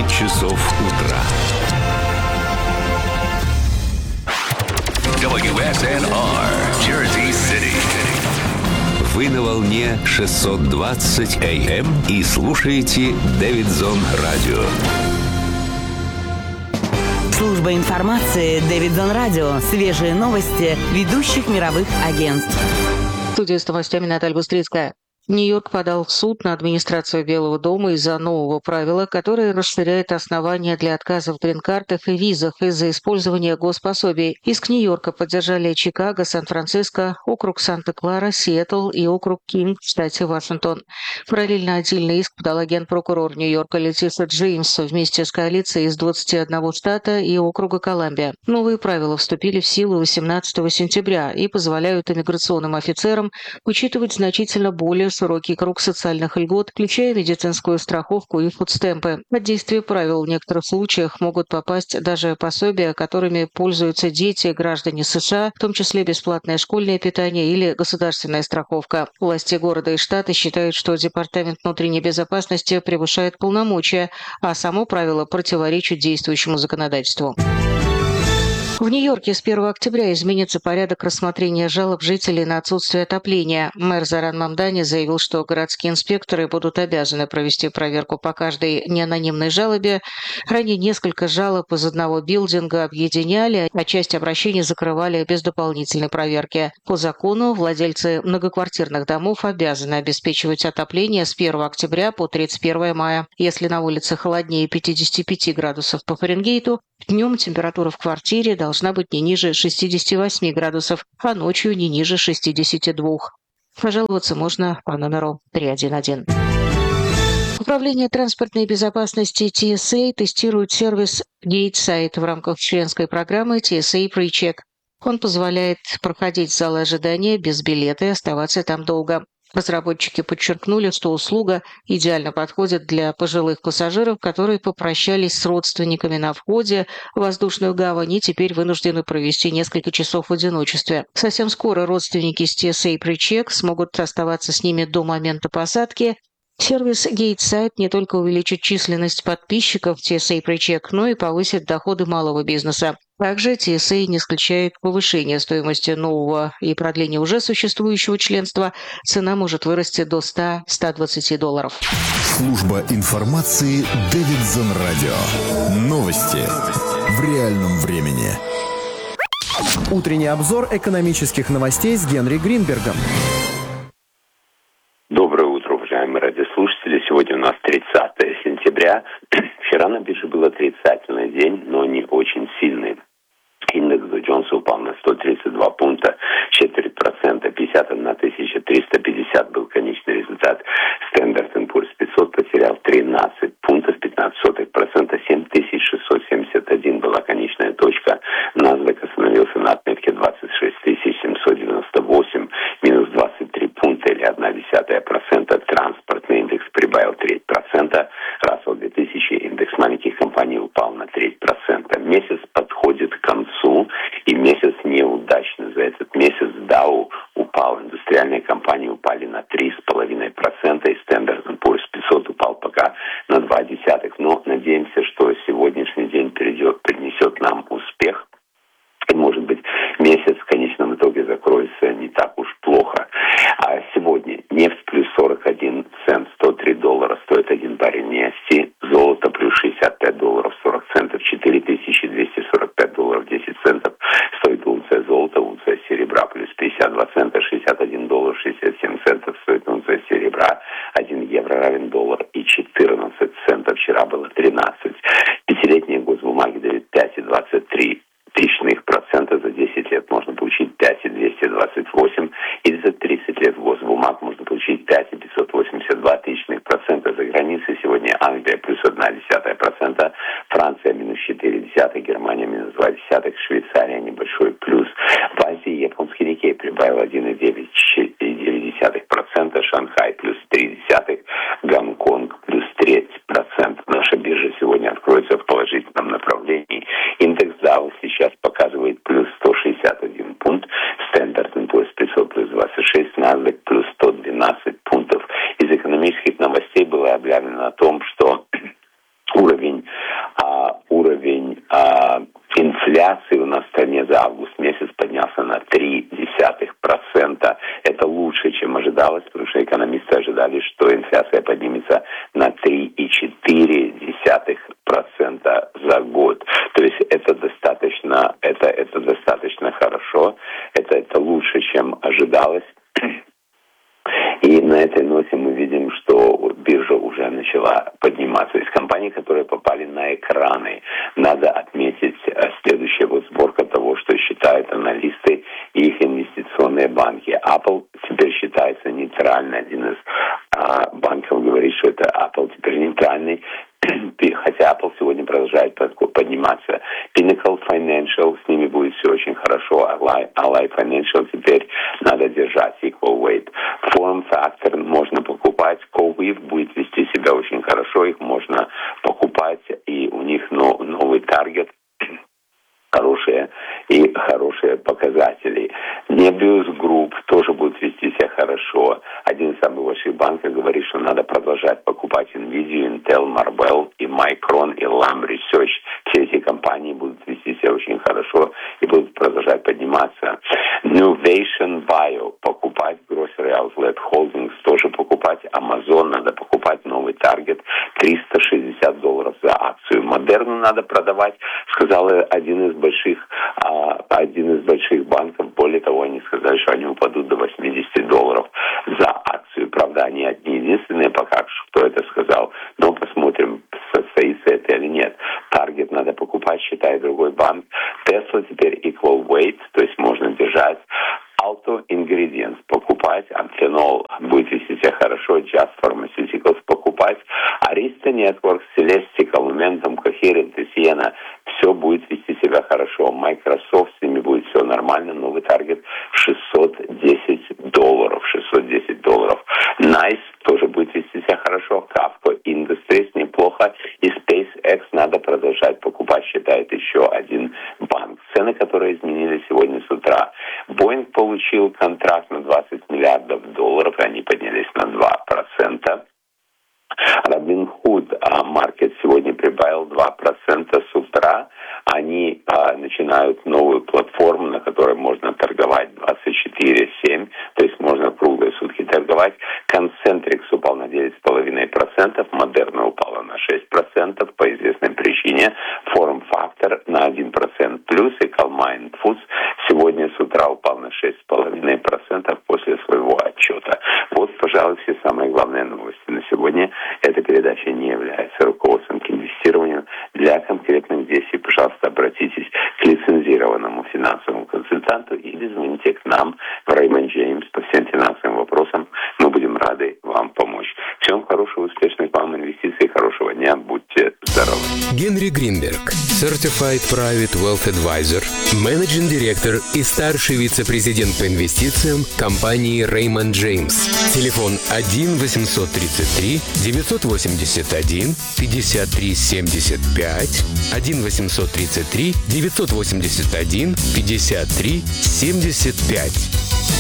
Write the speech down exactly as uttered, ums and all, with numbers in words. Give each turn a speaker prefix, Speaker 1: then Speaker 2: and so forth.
Speaker 1: девять часов утра. дабл ю эс эн ар, Jersey City. Вы на волне шестьсот двадцать эй эм и слушаете Дэвидсон Радио.
Speaker 2: Служба информации Дэвидсон Радио. Свежие новости ведущих мировых агентств.
Speaker 3: В студии с новостями Наталья Бустрицкая. Нью-Йорк подал в суд на администрацию Белого дома из-за нового правила, которое расширяет основания для отказа в грин-картах и визах из-за использования госпособий. Иск Нью-Йорка поддержали Чикаго, Сан-Франциско, округ Санта-Клара, Сиэтл и округ Кинг в штате Вашингтон. Параллельно отдельный иск подала генпрокурор Нью-Йорка Летиса Джеймс вместе с коалицией из двадцати одного штата и округа Колумбия. Новые правила вступили в силу восемнадцатого сентября и позволяют иммиграционным офицерам учитывать значительно более широкий круг социальных льгот, включая медицинскую страховку и фудстемпы. Под действие правил в некоторых случаях могут попасть даже пособия, которыми пользуются дети, граждане США, в том числе бесплатное школьное питание или государственная страховка. Власти города и штата считают, что Департамент внутренней безопасности превышает полномочия, а само правило противоречит действующему законодательству. В Нью-Йорке с первого октября изменится порядок рассмотрения жалоб жителей на отсутствие отопления. Мэр Зоран Мамдани заявил, что городские инспекторы будут обязаны провести проверку по каждой неанонимной жалобе. Ранее несколько жалоб из одного билдинга объединяли, а часть обращений закрывали без дополнительной проверки. По закону владельцы многоквартирных домов обязаны обеспечивать отопление с первого октября по тридцать первое мая. Если на улице холоднее пятидесяти пяти градусов по Фаренгейту, днем температура в квартире должна быть не ниже шестидесяти восьми градусов, а ночью не ниже шестидесяти двух. Пожаловаться можно по номеру три один один. Управление транспортной безопасности ти эс эй тестирует сервис GateSight в рамках членской программы ти эс эй PreCheck. Он позволяет проходить в залы ожидания без билета и оставаться там долго. Разработчики подчеркнули, что услуга идеально подходит для пожилых пассажиров, которые попрощались с родственниками на входе в воздушную гавань и теперь вынуждены провести несколько часов в одиночестве. Совсем скоро родственники с ти эс эй PreCheck смогут оставаться с ними до момента посадки. Сервис GateSight не только увеличит численность подписчиков ти эс эй PreCheck, но и повысит доходы малого бизнеса. Также ти эс эй не исключает повышение стоимости нового и продления уже существующего членства. Цена может вырасти до ста - ста двадцати долларов.
Speaker 1: Служба информации Дэвидсон Радио. Новости в реальном времени.
Speaker 4: Утренний обзор экономических новостей с Генри Гринбергом.
Speaker 5: Доброе утро, уважаемые радиослушатели. Сегодня у нас тридцатое сентября. Вчера на бирже был отрицательный день, но не очень сильный. Индекс Dow Jones упал на сто тридцать два пункта, четверть процента, пятьдесят одна тысяча триста пятьдесят был конечный результат. Standard энд Poor's пятьсот потерял тринадцать пунктов, пятнадцать сотых процента, семь тысяч шестьсот семьдесят один была конечная точка. NASDAQ остановился на отметке двадцать шесть тысяч семьсот девяносто восемь, минус двадцать три пункта или одна десятая процента. Транспортный индекс прибавил треть процента. Russell две тысячи, индекс маленьких компаний, упал на треть процента. Месяц подходит к концу, и месяц неудачный. За этот месяц Dow упал, индустриальные компании упали на три с половиной процента, и Standard энд Poor's пятьсот упал пока на два десятых. Но надеемся, что сегодняшний день придет, принесет нам успех. И, может быть, месяц в конечном итоге закроется не так уж плохо. А сегодня нефть плюс сорок один цент, сто три доллара стоит один баррель нефти. Золото плюс шестьдесят пять долларов сорок центов, четыре тысячи двести сорок пять долларов десять центов стоит унция золота. Унция серебра плюс пятьдесят два цента, шестьдесят один доллар шестьдесят семь центов стоит унция серебра. один евро равен доллар и четырнадцать центов. Вчера было тринадцать. Пятилетние госбумаги дают пять и двадцать три тысячных процента. За десять лет можно получить пять и двести двадцать восемь, и за тридцать лет госбумаг можно получить пять и пятьсот восемьдесят два тысячных процента. За границей сегодня Англия плюс одна десятая процента, Франция минус четыре десятых, Германия минус два десятых, Швейцария небольшой плюс. В Азии японский Никей прибавил один и девять десятых процента, Шанхай плюс три десятых, Гонконг плюс треть процента. Наша биржа сегодня откроется в положительном направлении. Индекс Dow сейчас показывает плюс сто шестьдесят один пункт, Standard энд Poor's пятьсот плюс двадцать шесть, NASDAQ плюс сто двенадцать пунктов. Из экономических новостей было объявлено о том, что уровень что инфляция поднимется на три целых четыре десятых процента за год. То есть это достаточно, это, это достаточно хорошо, это, это лучше, чем ожидалось. И на этой ноте мы видим, что биржа уже начала подниматься. Из компаний, которые попали на экраны, надо отметить следующее. Вот сборка того, что считают аналисты и их инвестиционные банки. Apple теперь считается нейтральной. Один из а, банков говорит, что это Apple теперь нейтральный. Хотя Apple сегодня продолжает подниматься. Pinnacle Financial, с ними будет все очень хорошо. Ally, Ally Financial теперь надо держать. Equal Weight. Form Factor можно покупать. CoWeave будет вести себя очень хорошо. Их можно покупать. И у них новый таргет. Хорошие и хорошие показатели. Nebius Group тоже будет вести себя хорошо. Один из самых больших банков говорит, что надо продолжать покупать Nvidia, Intel, Marvell, и Micron, и Lam Research. Все эти компании будут вести себя очень хорошо и будут продолжать подниматься. Nuvation Bio покупать, Grocery Outlet Holdings тоже покупать, Amazon надо покупать, новый таргет триста шестьдесят долларов за акцию. Модерну надо продавать, сказал один из больших, а, один из больших банков. Более того, они сказали, что они упадут до восемьдесят долларов за акцию. Правда, они одни единственные пока, кто это сказал. Но посмотрим, состоится это или нет. Таргет надо покупать, считает другой банк. Tesla теперь equal weight, то есть можно держать. Alto Ingredients покупать, Amphenol будет вести себя хорошо, Just Pharmaceuticals покупать, Arista Networks, Celestica, Lumentum, Coherent и Sienna, все будет вести себя хорошо. Microsoft, с ними будет все нормально, новый таргет шестьсот десять долларов, шестьсот десять долларов. Nice тоже будет вести себя хорошо, Kafka Industries неплохо, и SpaceX надо продолжать покупать, считает еще один банк. Цены, которые изменились сегодня с утра. Boeing получил контракт на двадцать миллиардов долларов, и они поднялись на два процента. Robinhood Market сегодня прибавил два процента с утра. Они а, начинают новую платформу, на которой можно торговать двадцать четыре семь, то есть можно круглые сутки торговать. Concentrix упал на девять целых пять десятых процента, Moderna упала на шесть процентов по известной причине, Form Factor на один процент плюс, и Calmine Foods сегодня с утра упал на шесть целых пять десятых процента после своего отчета. Вот, пожалуй, все самые главные новости на сегодня. Эта передача не является руководством к инвестированию. Для конкретных действий, пожалуйста, обратитесь к лицензированному финансовому консультанту или звоните к нам в Raymond James по всем финансовым вопросам. Мы будем рады вам помочь. Всем хорошего, успешных вам инвестиций, хорошего дня. Будьте здоровы.
Speaker 6: Генри Гринберг, Certified Private Wealth Advisor, Managing Director и старший вице-президент по инвестициям компании Raymond James. Телефон один восемьсот тридцать три девятьсот восемьдесят один пятьдесят три семьдесят пять, один восемьсот тридцать три девятьсот восемьдесят один пятьдесят три семьдесят пять.